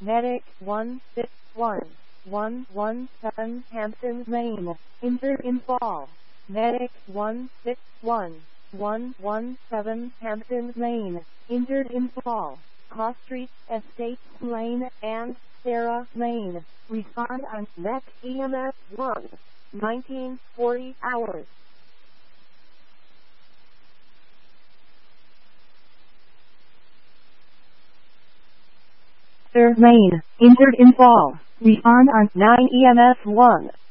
Medic 161117 Hamptons, Maine. Injured in fall. Medic 161117 Hamptons, Maine. Injured in fall. Cross Street, Estates Lane, and Sarah, Maine. Respond on next EMS 1. 1940 hours. Maine. Injured in fall. Respond on 9 EMS 1.